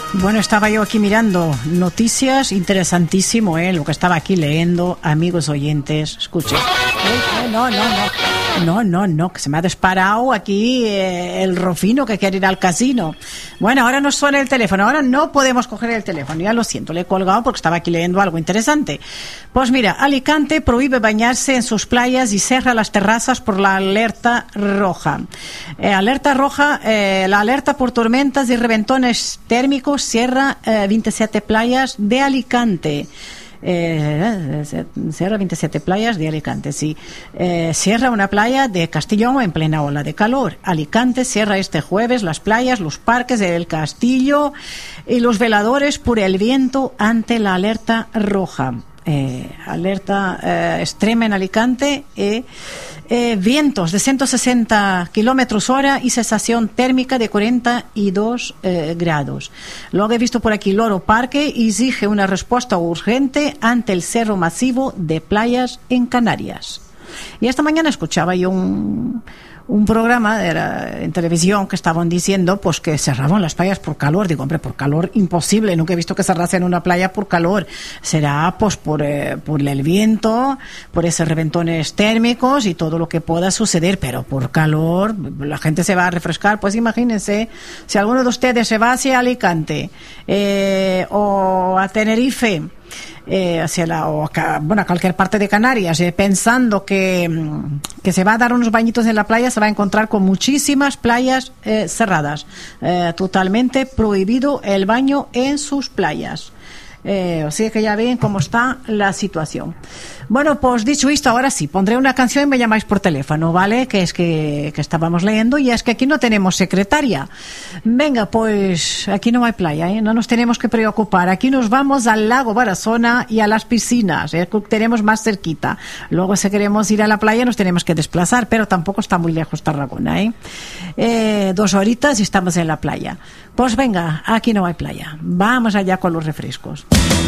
Bueno, estaba yo aquí mirando noticias, interesantísimo, lo que estaba aquí leyendo, amigos oyentes, escuchen. No, que se me ha disparado aquí el Rufino que quiere ir al casino. Bueno, ahora nos suena el teléfono, ahora no podemos coger el teléfono, ya lo siento, le he colgado porque estaba aquí leyendo algo interesante. Pues mira, Alicante prohíbe bañarse en sus playas y cierra las terrazas por la alerta roja. Alerta roja, la alerta por tormentas y reventones térmicos cierra 27 playas de Alicante. Cierra 27 playas de Alicante, sí. Cierra una playa de Castellón en plena ola de calor. Alicante cierra este jueves las playas, los parques del Castillo y los veladores por el viento ante la alerta roja. Alerta extrema en Alicante, vientos de 160 kilómetros hora y sensación térmica de 42 grados. Luego he visto por aquí Loro Parque exige una respuesta urgente ante el cerro masivo de playas en Canarias. Y esta mañana escuchaba yo un programa en televisión que estaban diciendo pues que cerraban las playas por calor. Digo, hombre, por calor imposible, nunca he visto que cerrasen una playa por calor. Será pues por el viento, por esos reventones térmicos y todo lo que pueda suceder, pero por calor la gente se va a refrescar. Pues imagínense, si alguno de ustedes se va hacia Alicante o a Tenerife, a cualquier parte de Canarias, pensando que se va a dar unos bañitos en la playa, se va a encontrar con muchísimas playas cerradas, totalmente prohibido el baño en sus playas. O sea que ya ven cómo está la situación. Bueno, pues dicho esto, ahora sí, pondré una canción y me llamáis por teléfono, ¿vale? Que es que estábamos leyendo y es que aquí no tenemos secretaria. Venga, pues aquí no hay playa, no nos tenemos que preocupar. Aquí nos vamos al lago Barazona y a las piscinas, que tenemos más cerquita. Luego si queremos ir a la playa nos tenemos que desplazar, pero tampoco está muy lejos Tarragona, 2 horitas y estamos en la playa. Pues venga, aquí no hay playa. Vamos allá con los refrescos.